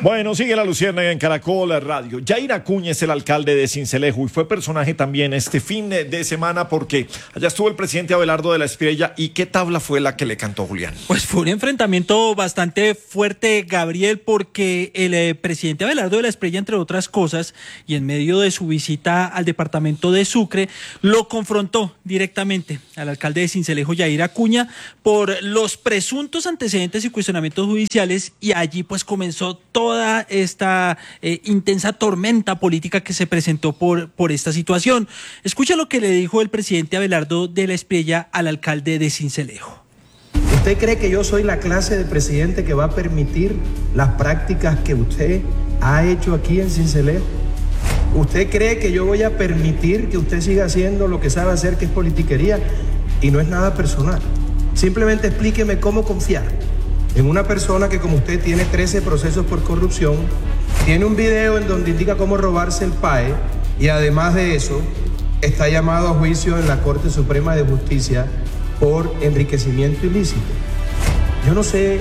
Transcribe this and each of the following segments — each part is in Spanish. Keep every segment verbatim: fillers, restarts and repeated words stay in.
Bueno, sigue la Luciérnaga en Caracol Radio. Yair Acuña es el alcalde de Sincelejo y fue personaje también este fin de semana porque allá estuvo el presidente Abelardo de la Espriella. ¿Y qué tabla fue la que le cantó Julián? Pues fue un enfrentamiento bastante fuerte, Gabriel, porque el eh, presidente Abelardo de la Espriella, entre otras cosas, y en medio de su visita al departamento de Sucre, lo confrontó directamente al alcalde de Sincelejo, Yair Acuña, por los presuntos antecedentes y cuestionamientos judiciales, y allí pues comenzó toda esta eh, intensa tormenta política que se presentó por, por esta situación. Escucha lo que le dijo el presidente Abelardo de la Espriella al alcalde de Sincelejo. ¿Usted cree que yo soy la clase de presidente que va a permitir las prácticas que usted ha hecho aquí en Sincelejo? ¿Usted cree que yo voy a permitir que usted siga haciendo lo que sabe hacer, que es politiquería? Y no es nada personal. Simplemente explíqueme cómo confiar en una persona que, como usted, tiene trece procesos por corrupción, tiene un video en donde indica cómo robarse el P A E y además de eso está llamado a juicio en la Corte Suprema de Justicia por enriquecimiento ilícito. Yo no sé,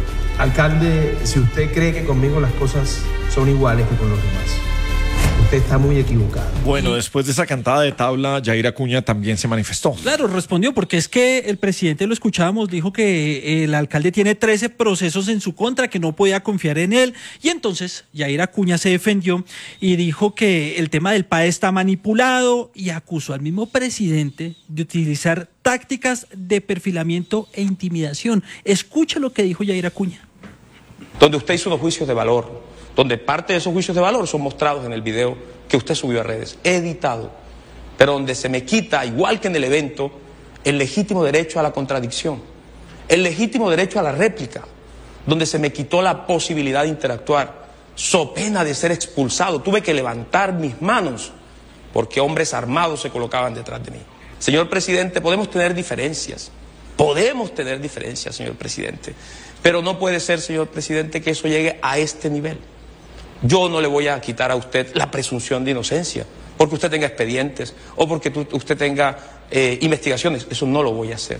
alcalde, si usted cree que conmigo las cosas son iguales que con los demás. Usted está muy equivocado. Bueno, después de esa cantada de tabla, Yair Acuña también se manifestó. Claro, respondió, porque es que el presidente, lo escuchábamos, dijo que el alcalde tiene trece procesos en su contra, que no podía confiar en él, y entonces Yair Acuña se defendió y dijo que el tema del P A E está manipulado y acusó al mismo presidente de utilizar tácticas de perfilamiento e intimidación. Escucha lo que dijo Yair Acuña. Donde usted hizo unos juicios de valor, donde parte de esos juicios de valor son mostrados en el video que usted subió a redes, editado, pero donde se me quita, igual que en el evento, el legítimo derecho a la contradicción, el legítimo derecho a la réplica, donde se me quitó la posibilidad de interactuar, so pena de ser expulsado. Tuve que levantar mis manos porque hombres armados se colocaban detrás de mí. Señor presidente, podemos tener diferencias, podemos tener diferencias, señor presidente, pero no puede ser, señor presidente, que eso llegue a este nivel. Yo no le voy a quitar a usted la presunción de inocencia, porque usted tenga expedientes o porque tu, usted tenga eh, investigaciones. Eso no lo voy a hacer.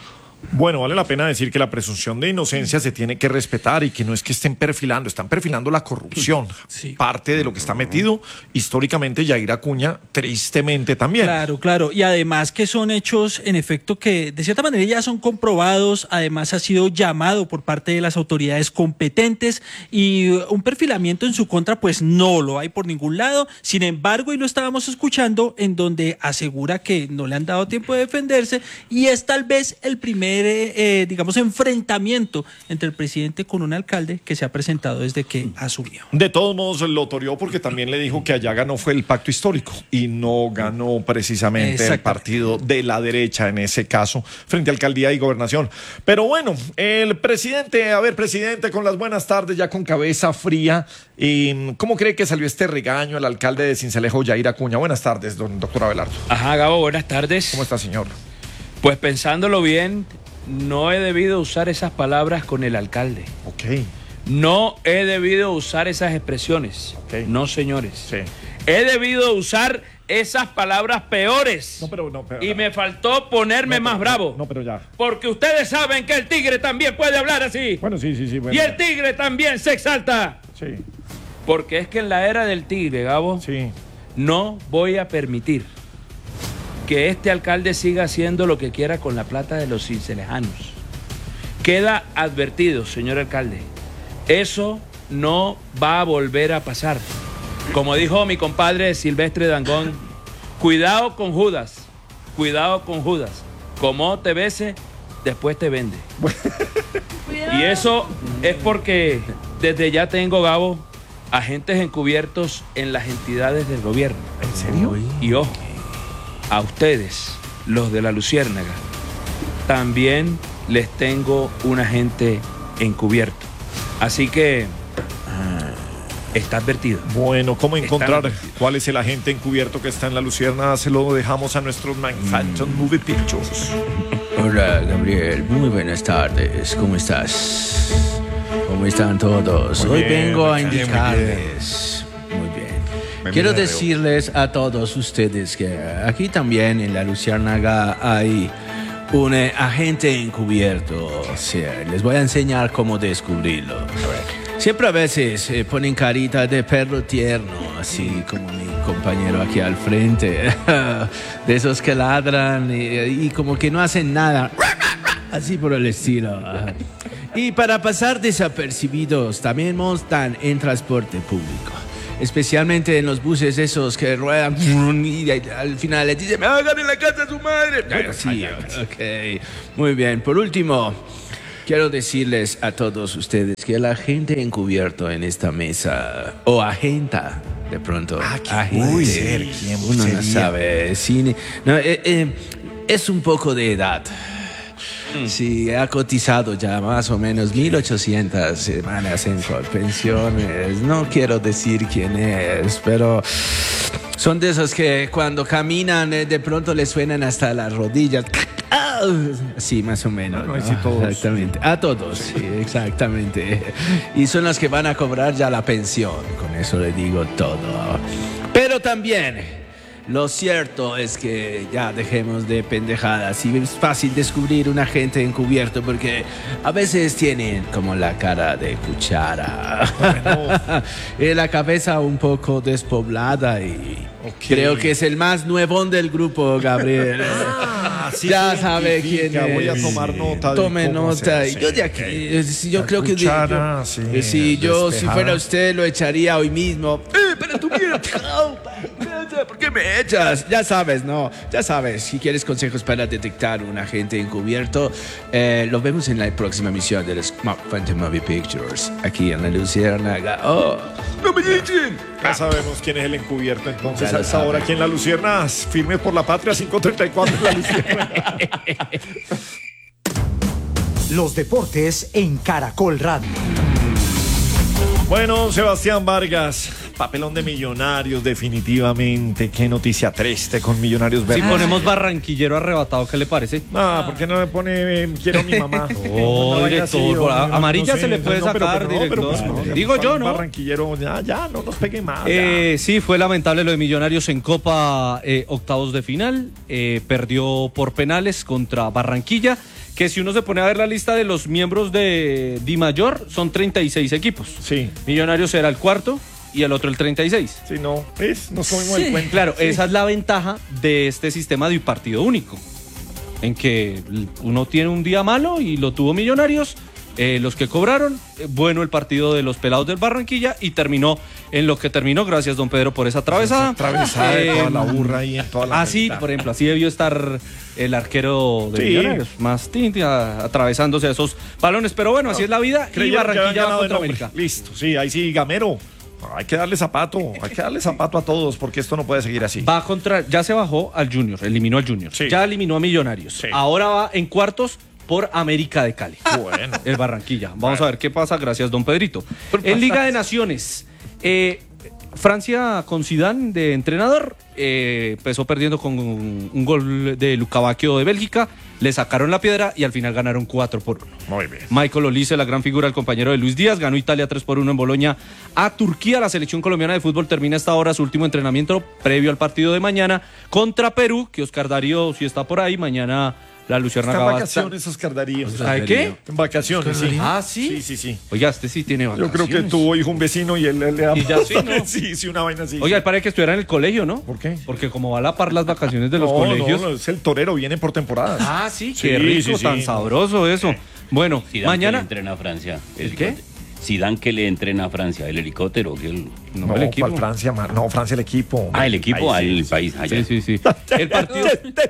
Bueno, vale la pena decir que la presunción de inocencia se tiene que respetar y que no es que estén perfilando, están perfilando la corrupción. Sí. Parte de lo que está metido históricamente Yair Acuña, tristemente también. Claro, claro. Y además que son hechos, en efecto, que de cierta manera ya son comprobados. Además ha sido llamado por parte de las autoridades competentes y un perfilamiento en su contra pues no lo hay por ningún lado. Sin embargo, y lo estábamos escuchando, en donde asegura que no le han dado tiempo de defenderse y es tal vez el primer Eh, digamos, enfrentamiento entre el presidente con un alcalde que se ha presentado desde que asumió. De todos modos lo toreó porque también le dijo que allá ganó fue el pacto histórico y no ganó precisamente el partido de la derecha en ese caso frente a alcaldía y gobernación. Pero bueno, el presidente, a ver, presidente, con las buenas tardes, ya con cabeza fría, ¿y cómo cree que salió este regaño al alcalde de Sincelejo, Yair Acuña? Buenas tardes, don doctor Abelardo. Ajá, Gabo, buenas tardes. ¿Cómo está, señor? Pues pensándolo bien, no he debido usar esas palabras con el alcalde. Ok. No he debido usar esas expresiones. Okay. No, señores. Sí. He debido usar esas palabras peores. No, pero no, pero, y me faltó ponerme no, más pero, bravo. No, pero ya. Porque ustedes saben que el tigre también puede hablar así. Bueno, sí, sí, sí. Bueno, y el tigre también se exalta. Sí. Porque es que en la era del tigre, Gabo, sí, no voy a permitir que este alcalde siga haciendo lo que quiera con la plata de los cincelejanos. Queda advertido, señor alcalde, eso no va a volver a pasar. Como dijo mi compadre Silvestre Dangond, cuidado con Judas, cuidado con Judas. Como te bese, después te vende. Y eso es porque desde ya tengo, Gabo, agentes encubiertos en las entidades del gobierno. ¿En serio? Y ojo, a ustedes, los de la Luciérnaga, también les tengo un agente encubierto. Así que está advertido. Bueno, ¿cómo encontrar cuál es el agente encubierto que está en la Luciérnaga? Se lo dejamos a nuestros Manhattan Movie Pictures. Hola, Gabriel. Muy buenas tardes. ¿Cómo estás? ¿Cómo están todos? Muy Hoy bien, vengo a bien, indicarles. Muy bien. Quiero decirles a todos ustedes que aquí también en la Luciérnaga hay un eh, agente encubierto. O sea, les voy a enseñar cómo descubrirlo. Siempre a veces eh, ponen carita de perro tierno, así como mi compañero aquí al frente, de esos que ladran y, y como que no hacen nada, así por el estilo. Y para pasar desapercibidos, también montan en transporte público, especialmente en los buses esos que ruedan y al final les dicen, me hagan en la casa de su madre. Bueno, sí, ok, muy bien. Por último, quiero decirles a todos ustedes que la gente encubierto en esta mesa, o agenta, de pronto, ah, puede ser, ¿quién uno sería? No sabe, cine, no, eh, eh, es un poco de edad. Mm. Sí, ha cotizado ya más o menos mil ochocientas semanas en pensiones. No quiero decir quién es, pero son de esos que cuando caminan de pronto les suenan hasta las rodillas. Sí, más o menos. No, ¿no? sí, todos. Exactamente. A todos, sí, exactamente. Y son los que van a cobrar ya la pensión. Con eso le digo todo. Pero también, lo cierto es que ya dejemos de pendejadas. Y es fácil descubrir un agente encubierto porque a veces tienen como la cara de cuchara. Bueno. Y la cabeza un poco despoblada y okay. Creo que es el más nuevón del grupo, Gabriel. Ah, sí, ya sabe quién es. Voy a tomar nota. Tome nota. Y yo de aquí, sí. yo la creo cuchara, que de, yo, sí, si yo despejada. si fuera usted lo echaría hoy mismo. Eh, pero tú mira, ¿por qué me echas? Ya sabes, no, ya sabes. Si quieres consejos para detectar un agente encubierto, eh, lo vemos en la próxima emisión de Smart Phantom Movie Pictures aquí en la Luciérnaga. Oh, no me echen. Ya sabemos quién es el encubierto, entonces a esta hora aquí en La Lucierna, firmes por la patria, cinco treinta y cuatro en La Lucierna. Los deportes en Caracol Radio. Bueno, Sebastián Vargas, papelón de Millonarios, definitivamente. Qué noticia triste con Millonarios Verdes. Si ponemos barranquillero arrebatado, ¿qué le parece? Ah, ¿por qué no me pone eh, quiero a mi mamá? Oh, director, a amarilla se le puede no, pero, sacar, pero no, director. pero, pues, no, Digo yo, ¿no? Barranquillero, ya, ya, no nos pegue más. Eh, sí, fue lamentable lo de Millonarios en Copa eh, octavos de final. Eh, perdió por penales contra Barranquilla. Que si uno se pone a ver la lista de los miembros de Di Mayor, son treinta y seis equipos. Sí. Millonarios era el cuarto y el otro el treinta y seis. Sí, no, es, nos comimos sí, el cuento. Claro, sí. Esa es la ventaja de este sistema de un partido único, en que uno tiene un día malo y lo tuvo Millonarios, eh, los que cobraron, eh, bueno el partido de los pelados del Barranquilla y terminó en lo que terminó, gracias don Pedro por esa atravesada. Atravesada eh, de toda la burra ahí en toda la Así, por ejemplo, así debió estar el arquero de sí. Millonarios, más tinti, atravesándose a esos balones, pero bueno, así es la vida. Creía y Barranquilla va contra América. Listo, sí, ahí sí, Gamero. Hay que darle zapato, hay que darle zapato a todos porque esto no puede seguir así. Va contra, ya se bajó al Junior, eliminó al Junior, sí. ya eliminó a Millonarios. Sí. Ahora va en cuartos por América de Cali. Bueno. El Barranquilla. Vamos bueno. a ver qué pasa, gracias don Pedrito. Pues En Liga de Naciones, eh, Francia con Zidane de entrenador, eh, empezó perdiendo con un, un gol de Lucavacchio de Bélgica, le sacaron la piedra y al final ganaron cuatro por uno. Muy bien. Michael Olise, la gran figura, el compañero de Luis Díaz, ganó Italia tres por uno en Boloña a Turquía. La selección colombiana de fútbol termina esta hora su último entrenamiento previo al partido de mañana contra Perú, que Oscar Darío, si está por ahí, mañana la Luciérnaga está en va a vacaciones, Oscar Darío. ¿Sabe qué? En vacaciones, sí. Ah, ¿sí? Sí, sí, sí. Oiga, este sí tiene vacaciones. Yo creo que tuvo hijo un vecino y él, él le da... Y ya sí, ¿no? sí, sí, una vaina así. Oiga, parece que estuviera en el colegio, ¿no? ¿Por qué? Porque como va a la par las vacaciones de los no, colegios... No, es el torero, viene por temporadas. Ah, sí, sí qué rico, sí, sí, tan sí. sabroso eso. Bueno, Zidane mañana... que le entrena a Francia. ¿El qué? Zidane que le entrena a Francia, el helicóptero. Que el... No, no el equipo. ¿Cuál Francia? No, Francia el equipo. Ah, el equipo, Ahí, el sí, país. Sí, allá. sí, sí. El partido...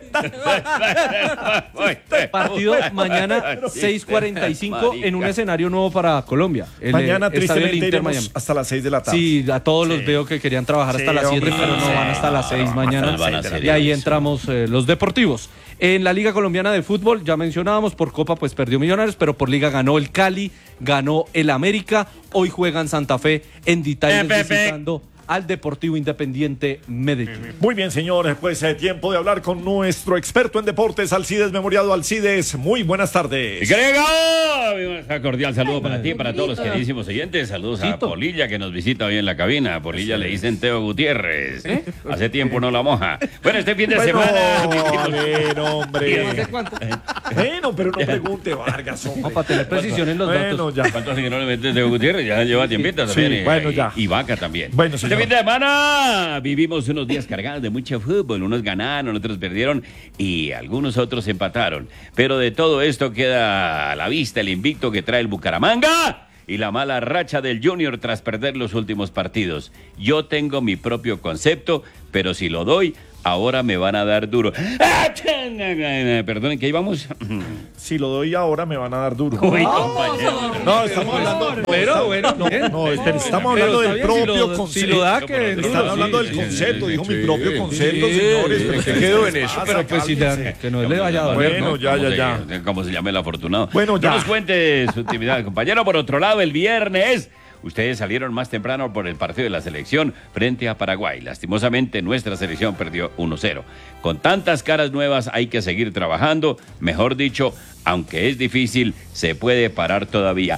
partido mañana seis cuarenta y cinco en un escenario nuevo para Colombia. El, mañana el tristemente Inter iremos Miami. hasta las seis de la tarde. Sí, a todos sí. los veo que querían trabajar hasta sí, las siete, hombre, pero no sí. van hasta las seis mañana. Van a ser y ahí eso. entramos eh, los deportivos. En la Liga Colombiana de Fútbol, ya mencionábamos, por Copa pues perdió Millonarios, pero por Liga ganó el Cali, ganó el América. Hoy juegan Santa Fe en Ditaires visitando al Deportivo Independiente Medellín. Muy bien, señores, pues es tiempo de hablar con nuestro experto en deportes, Alcides Memoriado. Alcides, muy buenas tardes. ¡Grego! Un cordial saludo para ti, para todos los queridísimos oyentes. Saludos a Polilla, que nos visita hoy en la cabina. A Polilla le dicen Teo Gutiérrez. ¿Eh? Hace tiempo no la moja. Bueno, este fin de bueno, semana... A ver, hombre. Bueno, pero no pregunte, Vargas, hombre. No, para tener precisión en los bueno, datos. Ya. ¿Cuánto hace que no le metes Teo Gutiérrez? Ya lleva tiempito también. Sí, bueno, y, ya. Y Vaca también. Bueno, señor. Este fin de semana vivimos unos días cargados de mucho fútbol. Unos ganaron, otros perdieron y algunos otros empataron. Pero de todo esto queda a la vista el invicto que trae el Bucaramanga y la mala racha del Junior tras perder los últimos partidos. Yo tengo mi propio concepto, pero si lo doy, ahora me van a dar duro. Perdonen, ¿qué íbamos? Si lo doy ahora me van a dar duro. Uy, compañero. No, estamos hablando. Bueno, bueno, no, bien. no, este, estamos hablando Pero del está bien, propio si lo- concepto. si lo da, que Están duro, hablando sí, del sí, concepto, sí, dijo sí, mi propio sí, concepto, sí, señores. sí, Pero sí, ¿qué sí, quedó sí, en eso? pero pues si le- que no le vaya a doler, Bueno, ¿no? ya, ya, ya. Se, como se llame el afortunado. Bueno, ya. No nos cuente su actividad, compañero. Por otro lado, el viernes, ustedes salieron más temprano por el partido de la selección frente a Paraguay. Lastimosamente, nuestra selección perdió uno cero. Con tantas caras nuevas hay que seguir trabajando. Mejor dicho, aunque es difícil, se puede parar todavía.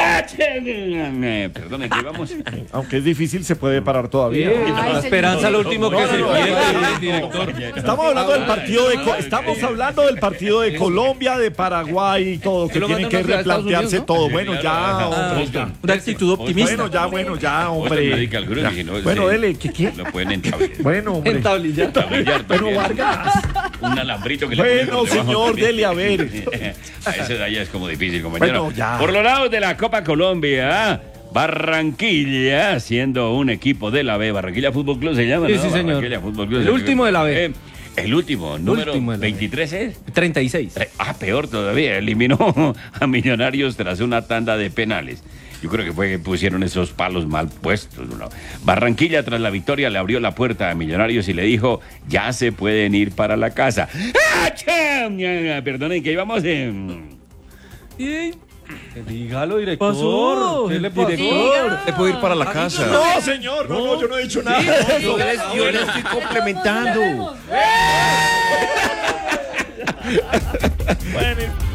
Perdonen, ¿qué vamos? Aunque es difícil, se puede parar todavía. Ay, la esperanza, lo último que se pierde, director. Estamos hablando del partido de Co- estamos hablando del partido de Colombia, de Paraguay y todo, que lo tiene mandan que a Estados replantearse Unidos, ¿no? todo. Bueno, ya, hombre. ya. Una actitud optimista. Bueno, ya, bueno, ya, Hombre, hombre. Medical Group, Ya. si no, Bueno, sí, dele, ¿qué qué? Lo pueden entablillar. Bueno, hombre. Entablillar. Entablillar Bueno, también. Vargas. Un alambrito que le Bueno, ponen por debajo señor, también. dele a ver. A ese de allá es como difícil, compañero. Bueno, ya. Por los lados de la Copa Colombia, Barranquilla, siendo un equipo de la B, Barranquilla Fútbol Club se llama, Sí, ¿no? sí, señor. Barranquilla Fútbol Club. El último de la B. Eh, el último, número Último de la B. veintitrés es. treinta y seis. Ah, peor todavía, eliminó a Millonarios tras una tanda de penales. Yo creo que fue que pusieron esos palos mal puestos, ¿no? Barranquilla, tras la victoria, le abrió la puerta a Millonarios y le dijo, ya se pueden ir para la casa. ¡Ah, cham! Perdonen, que íbamos en... Dígalo, director. Pasó, ¿Qué le pasó? director. Te puedo ir para la casa. No, señor, no, no, yo no he dicho nada. Yo le, yo le estoy complementando. Bueno,